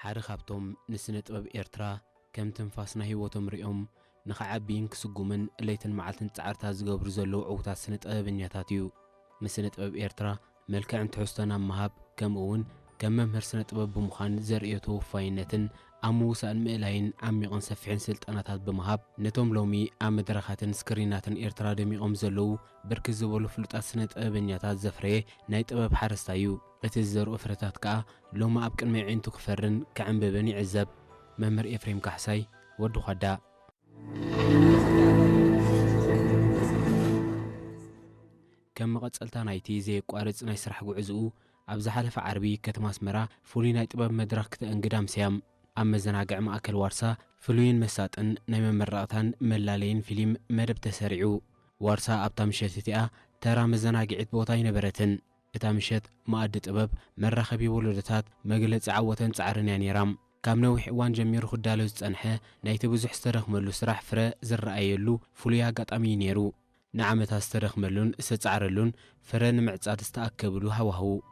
ሓደ ካብቶም ንስነ ጥበብ ኤርትራ ከም ትንፋስና ህይወቶም ሪኦም ንኸዓቢን ክስጉምን ለይትን መዓልትን ጻዕርታት ዝገብሩ ዘለዉ ዕውታት ስነ ጥበበኛታት እዩ። ንስነ ጥበብ ኤርትራ መልክዕን ትሕዝቶን ኣብ ምሃብ ከምኡውን ከም መምህር ስነ ጥበብ ብምዃን ዘርእዮ ተወፋይነትን ኣብ ምውሳእን ምእላይን ዓሚቕን ሰፊሕን ስልጠናታት ብምሃብ ነቶም ሎሚ ኣብ መድረኻትን ስክሪናትን ኤርትራ ደሚቖም ዘለዉ ብርክት ዝበሉ ፍሉጣት ስነ ጥበበኛታት ዘፍረየ ናይ ጥበብ ሓረስታ እዩ። እቲ ዝዘርኡ ፍረታት ከዓ ሎሚ ኣብ ቅድሚ ዒንቱ ክፈርን ክዕንብብን ይዕዘብ። መምህር ኤፍሬም ካሕሳይ ወዲ ኳዳ ከም መቐጸልታ ናይቲ ዘየቋርጽ ናይ ስራሕ ጉዕዝኡ ኣብ ዝሓለፈ ዓርቢ ከተማ ኣስመራ ፍሉይ ናይ ጥበብ መድረኽ ክተአንግድ ኣምስያም። ኣብ መዘናግዒ ማእከል ዋርሳ ፍሉይን መሳጥን ናይ መመረቕታን መላለይን ፊልም መደብ ተሰሪዑ። ዋርሳ ኣብታ ምሸት እቲኣ ተራ መዘናግዒት ቦታ ይነበረትን። እታ ምሸት ማኣዲ ጥበብ መራኸቢ ወለዶታት መግለፂ ዓወተን ጻዕርን እያ ነይራም። ካብ ነዊሕ እዋን ጀሚሩ ክዳሎ ዝጸንሐ ናይቲ ብዙሕ ዝተረኽመሉ ስራሕ ፍረ ዝረኣየሉ ፍሉይ ኣጋጣሚ እዩ ነይሩ። ንዓመታት ዝተረኽመሉን ዝተጻዕረሉን ፍረ ንምዕጻድ ዝተኣከብሉ ሃዋህው